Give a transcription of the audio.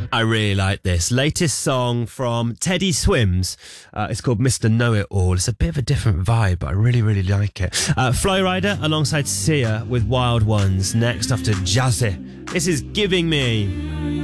I really like this. Latest song from Teddy Swims. It's called Mr. Know-It-All. It's a bit of a different vibe, but I really, really like it. Flowrider alongside Sia with Wild Ones. Next after Jazzy. This is Giving Me.